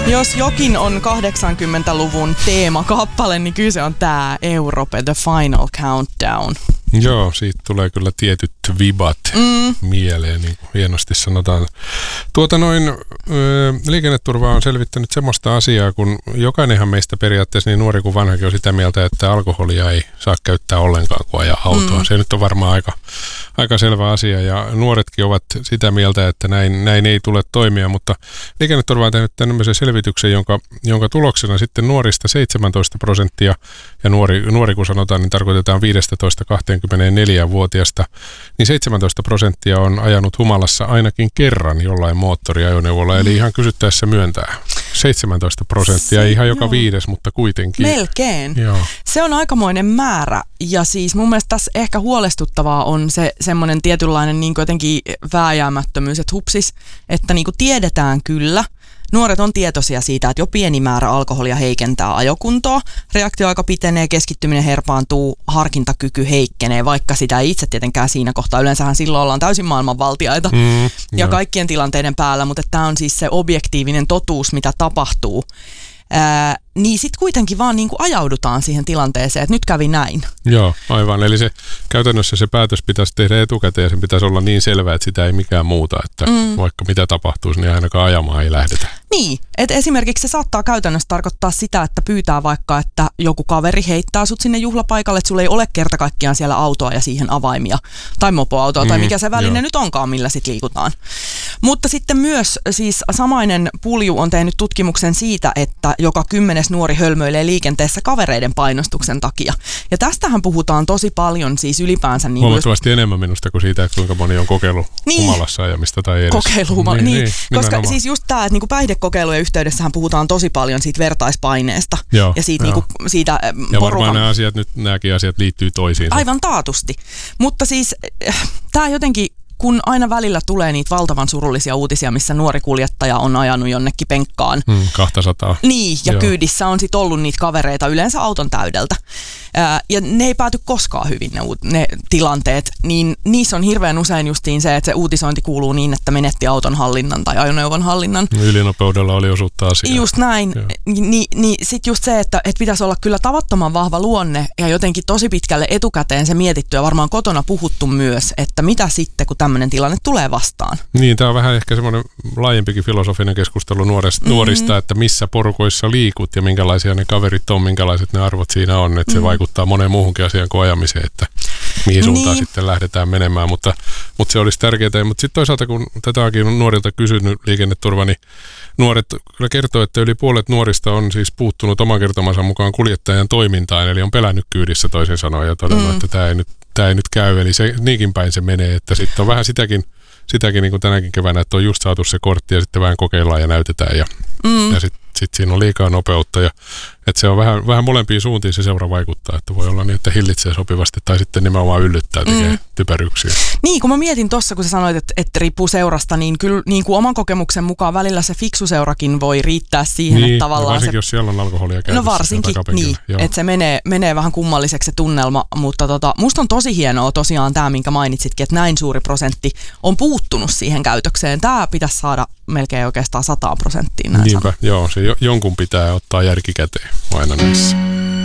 Jos jokin on 80-luvun teemakappale, niin kyllä se on tää Europe, The Final Countdown. Joo, siitä tulee kyllä tietyt vibat mieleen, niin kuin hienosti sanotaan. Liikenneturva on selvittänyt semmoista asiaa, kun jokainenhan meistä periaatteessa, niin nuori kuin vanhakin, on sitä mieltä, että alkoholia ei saa käyttää ollenkaan, kun ajaa autoa. Se nyt on varmaan aika selvä asia, ja nuoretkin ovat sitä mieltä, että näin ei tule toimia, mutta liikenneturva on tehnyt tämmöisen selvityksen, jonka tuloksena sitten nuorista 17%, ja nuori kun sanotaan, niin tarkoitetaan 15-24-vuotiaasta, niin 17% on ajanut humalassa ainakin kerran jollain moottoriajoneuvolla, eli ihan kysyttäessä myöntää. 17%, ihan joka viides, mutta kuitenkin. Melkein. Joo. Se on aikamoinen määrä, ja siis mun mielestä tässä ehkä huolestuttavaa on se semmoinen tietynlainen niin kuin jotenkin vääjäämättömyys, että hupsis, että niin kuin tiedetään kyllä, nuoret on tietoisia siitä, että jo pieni määrä alkoholia heikentää ajokuntoa, reaktioaika pitenee, keskittyminen herpaantuu, harkintakyky heikkenee, vaikka sitä ei itse tietenkään siinä kohtaa. Yleensähän silloin ollaan täysin maailmanvaltiaita ja kaikkien tilanteiden päällä, mutta tämä on siis se objektiivinen totuus, mitä tapahtuu. Niin sitten kuitenkin vaan niin kuin ajaudutaan siihen tilanteeseen, että nyt kävi näin. Joo, aivan. Eli käytännössä se päätös pitäisi tehdä etukäteen ja sen pitäisi olla niin selvää, että sitä ei mikään muuta, että vaikka mitä tapahtuisi, niin ainakaan ajamaan ei lähdetä. Niin, että esimerkiksi se saattaa käytännössä tarkoittaa sitä, että pyytää vaikka, että joku kaveri heittää sut sinne juhlapaikalle, että sulla ei ole kerta kaikkiaan siellä autoa ja siihen avaimia tai mopoautoa tai mikä se väline nyt onkaan, millä sit liikutaan. Mutta sitten myös siis samainen pulju on tehnyt tutkimuksen siitä, että joka 10. nuori hölmöilee liikenteessä kavereiden painostuksen takia. Ja tästähän puhutaan tosi paljon siis ylipäänsä. Niin huomattavasti enemmän minusta kuin siitä, että kuinka moni on kokeillut humalassa ajamista tai edes. Niin, koska siis just tämä, että niinku päihdekokeilujen yhteydessähän puhutaan tosi paljon siitä vertaispaineesta. Joo, ja siitä, niinku, siitä ja varmaan nämäkin asiat liittyy toisiinsa. Aivan taatusti. Mutta siis tämä jotenkin, kun aina välillä tulee niitä valtavan surullisia uutisia, missä nuori kuljettaja on ajanut jonnekin penkkaan. 200. Niin, ja kyydissä on sitten ollut niitä kavereita yleensä auton täydeltä. Ja ne ei pääty koskaan hyvin ne tilanteet, niin niissä on hirveän usein justiin se, että se uutisointi kuuluu niin, että menetti auton hallinnan tai ajoneuvon hallinnan. Ylinopeudella oli osuutta asiaa. Just näin. Niin sitten just se, että pitäisi olla kyllä tavattoman vahva luonne ja jotenkin tosi pitkälle etukäteen se mietitty ja varmaan kotona puhuttu myös, että mitä sitten, kun tämmöinen tilanne tulee vastaan. Niin, tämä on vähän ehkä semmoinen laajempikin filosofinen keskustelu nuorista, että missä porukoissa liikut ja minkälaisia ne kaverit on, minkälaiset ne arvot siinä on, että se vaikuttaa moneen muuhunkin asiaan kuin ajamiseen, että mihin suuntaan sitten lähdetään menemään, mutta se olisi tärkeää. Mutta sitten toisaalta, kun tätä onkin nuorilta kysynyt liikenneturva, niin nuoret kyllä kertoo, että yli puolet nuorista on siis puuttunut oman kertomansa mukaan kuljettajan toimintaan, eli on pelännyt kyydissä toisin sanoen ja todennut, että tämä ei nyt käy, eli se, niinkin päin se menee, että sitten on vähän sitäkin niin kuin tänäkin keväänä, että on just saatu se kortti ja sitten vähän kokeillaan ja näytetään ja sitten siinä on liikaa nopeutta ja että se on vähän molempiin suuntiin se seura vaikuttaa, että voi olla niin, että hillitsee sopivasti tai sitten nimenomaan yllyttää, tekee typeryksiä. Niin, kun mä mietin tuossa, kun sä sanoit, että riippuu seurasta, niin kyllä niin kuin oman kokemuksen mukaan välillä se fiksu seurakin voi riittää siihen, että tavallaan varsinkin jos siellä on alkoholia käytössä. No varsinkin, niin, että se menee vähän kummalliseksi se tunnelma, mutta musta on tosi hienoa tosiaan tämä, minkä mainitsitkin, että näin suuri prosentti on puuttunut siihen käytökseen. Tämä pitäisi saada melkein oikeastaan 100%. Niinpä, joo, se jonkun pitää ottaa järki käteen aina näissä.